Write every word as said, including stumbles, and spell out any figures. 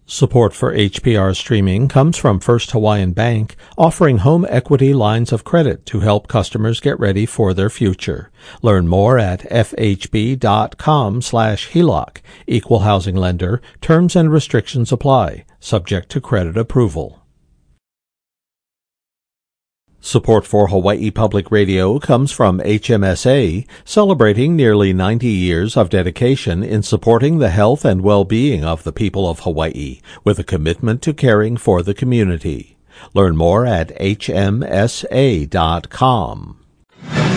Support for H P R streaming comes from First Hawaiian Bank, offering home equity lines of credit to help customers get ready for their future. Learn more at fhb.com slash HELOC. Equal housing lender. Terms and restrictions apply, subject to credit approval. Support for Hawaii Public Radio comes from H M S A, celebrating nearly ninety years of dedication in supporting the health and well-being of the people of Hawaii, with a commitment to caring for the community. Learn more at h m s a dot com.